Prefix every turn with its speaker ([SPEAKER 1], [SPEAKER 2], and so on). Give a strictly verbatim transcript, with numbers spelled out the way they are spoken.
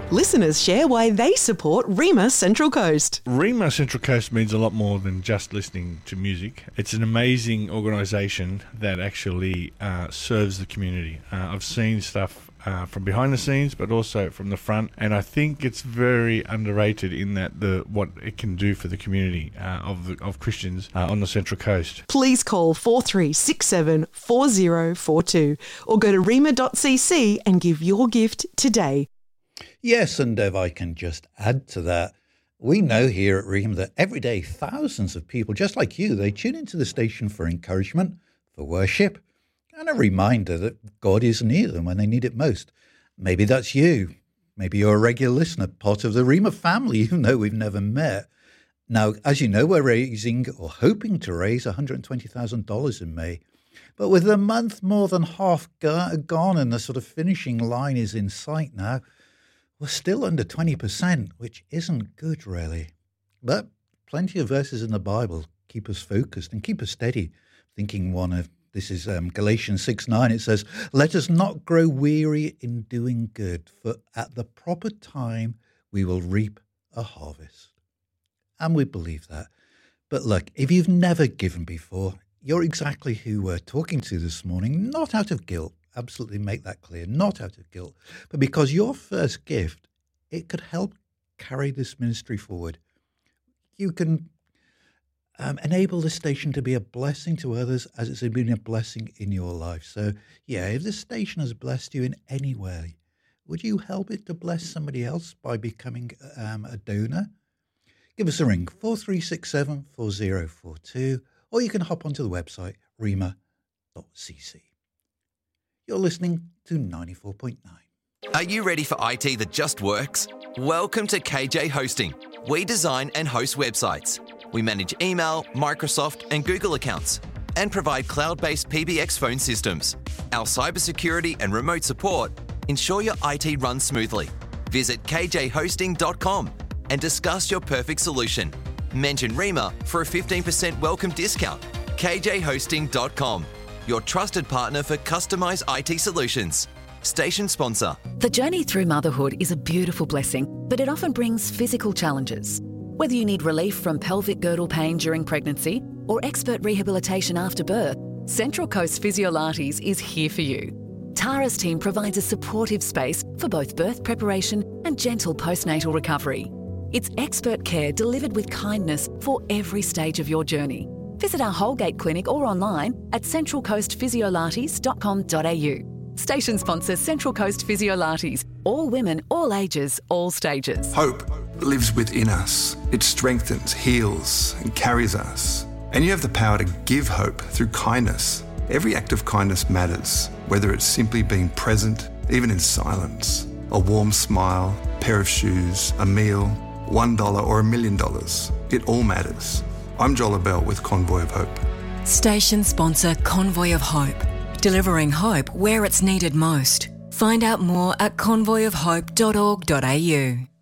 [SPEAKER 1] Listeners share why they support Rhema Central Coast.
[SPEAKER 2] Rhema Central Coast means a lot more than just listening to music. It's an amazing organisation that actually uh, serves the community. Uh, I've seen stuff uh, from behind the scenes, but also from the front, and I think it's very underrated in that the what it can do for the community uh, of the, of Christians uh, on the Central Coast.
[SPEAKER 1] Please call four three six seven, four zero four two or go to rhema dot c c and give your gift today.
[SPEAKER 3] Yes, and if I can just add to that, we know here at Rhema that every day thousands of people, just like you, they tune into the station for encouragement, for worship, and a reminder that God is near them when they need it most. Maybe that's you. Maybe you're a regular listener, part of the Rhema family, even though we've never met. Now, as you know, we're raising or hoping to raise one hundred twenty thousand dollars in May. But with the month more than half go- gone and the sort of finishing line is in sight now, we're still under twenty percent, which isn't good, really. But plenty of verses in the Bible keep us focused and keep us steady. Thinking one of, this is um, Galatians six nine, it says, "Let us not grow weary in doing good, for at the proper time we will reap a harvest." And we believe that. But look, if you've never given before, you're exactly who we're talking to this morning, not out of guilt. Absolutely make that clear, not out of guilt, but because your first gift, it could help carry this ministry forward. You can um, enable the station to be a blessing to others as it's been a blessing in your life. So, yeah, if this station has blessed you in any way, would you help it to bless somebody else by becoming um, a donor? Give us a ring, four three six seven, four zero four two, or you can hop onto the website, rhema dot c c. You're listening to ninety-four point nine.
[SPEAKER 4] Are you ready for I T that just works? Welcome to K J Hosting. We design and host websites. We manage email, Microsoft and Google accounts and provide cloud-based P B X phone systems. Our cybersecurity and remote support ensure your I T runs smoothly. Visit k j hosting dot com and discuss your perfect solution. Mention Rhema for a fifteen percent welcome discount. k j hosting dot com. Your trusted partner for customised I T solutions. Station sponsor.
[SPEAKER 5] The journey through motherhood is a beautiful blessing, but it often brings physical challenges. Whether you need relief from pelvic girdle pain during pregnancy or expert rehabilitation after birth, Central Coast Physiolates is here for you. Tara's team provides a supportive space for both birth preparation and gentle postnatal recovery. It's expert care delivered with kindness for every stage of your journey. Visit our Holgate Clinic or online at central coast physiolates dot com dot a u. Station sponsor Central Coast Physiolates. All women, all ages, all stages.
[SPEAKER 6] Hope lives within us. It strengthens, heals, and carries us. And you have the power to give hope through kindness. Every act of kindness matters, whether it's simply being present, even in silence. A warm smile, a pair of shoes, a meal, one dollar or a million dollars. It all matters. I'm Joel Abell with Convoy of Hope.
[SPEAKER 7] Station sponsor Convoy of Hope, delivering hope where it's needed most. Find out more at convoy of hope dot org dot a u.